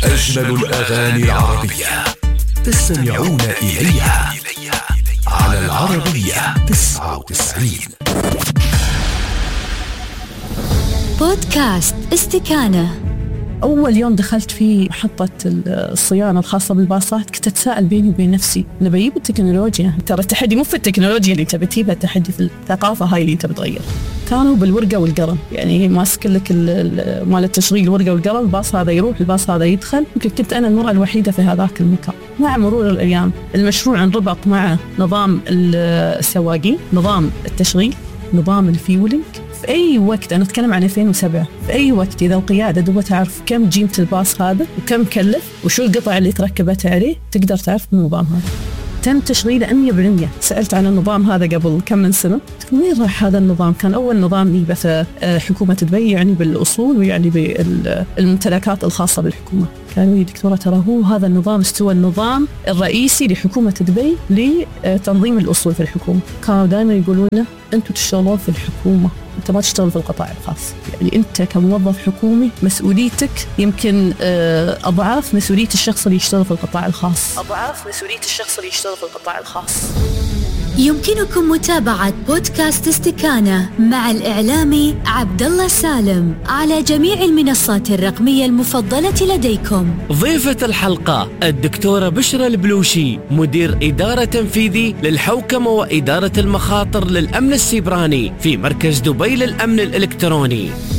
أجمل الأغاني العربية تستمعون إليها على العربية 99. بودكاست استكانة. أول يوم دخلت في محطة الصيانة الخاصة بالباصات كنت أتساءل بيني وبين نفسي، أنا بجيب التكنولوجيا، ترى التحدي مو في التكنولوجيا اللي تبي تجيبها، التحدي في الثقافة هاي اللي أنت بتغير. كانوا بالورقة والقلم، يعني ماسك لك مال التشغيل الورقة والقلم، الباص هذا يروح الباص هذا يدخل. يمكن كنت أنا المرأة الوحيدة في هذاك المكان. مع مرور الأيام المشروع انربط مع نظام السواقين، نظام التشغيل، نظام الفيولينج. في أي وقت، أنا أتكلم عن 2007، في أي وقت إذا القيادة دوبها تعرف كم جيمة الباص هذا وكم كلف وشو القطع اللي تركبت عليه، تقدر تعرف النظام هذا. تم تشغيله 100%. سألت عن النظام هذا قبل كم من سنة، وين راح هذا النظام؟ كان أول نظام يبث حكومة دبي، يعني بالأصول ويعني بالممتلكات الخاصة بالحكومة. قالوا لي دكتورة ترى هو هذا النظام استوى النظام الرئيسي لحكومة دبي لتنظيم الأصول في الحكومة. كانوا دائما يقولون له أنتوا تشتغلون في الحكومة، أنت ما تشتغل في القطاع الخاص. يعني أنت كموظف حكومي مسؤوليتك يمكن أضعاف مسؤولية الشخص اللي يشتغل في القطاع الخاص. أضعاف مسؤولية الشخص اللي يشتغل في القطاع الخاص. يمكنكم متابعة بودكاست استكانة مع الإعلامي عبد الله سالم على جميع المنصات الرقمية المفضلة لديكم. ضيفة الحلقة الدكتورة بشرى البلوشي، مدير إدارة تنفيذي للحوكمة وإدارة المخاطر للأمن السيبراني في مركز دبي للأمن الإلكتروني.